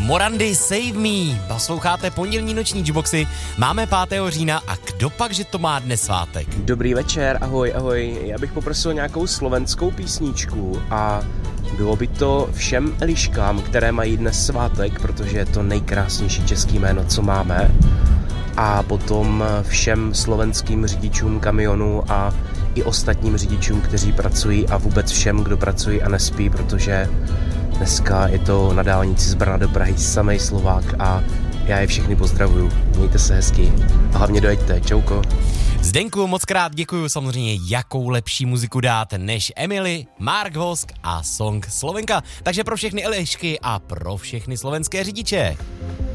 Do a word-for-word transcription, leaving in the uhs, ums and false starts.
Morandy Save Me. Posloucháte pondělní noční Jukeboxy. Máme pátého října a kdo pak, že to má dnes svátek? Dobrý večer, ahoj, ahoj. Já bych poprosil nějakou slovenskou písničku a bylo by to všem Eliškám, které mají dnes svátek, protože je to nejkrásnější český jméno, co máme. A potom všem slovenským řidičům kamionů a i ostatním řidičům, kteří pracují a vůbec všem, kdo pracují a nespí, protože dneska je to na dálnici z Brna do Prahy samej Slovák a já je všechny pozdravuju. Mějte se hezky a hlavně dojeďte. Čauko. Zdenku, moc krát děkuju, samozřejmě jakou lepší muziku dát než Emily, Mark Vosk a song Slovenka. Takže pro všechny Elišky a pro všechny slovenské řidiče.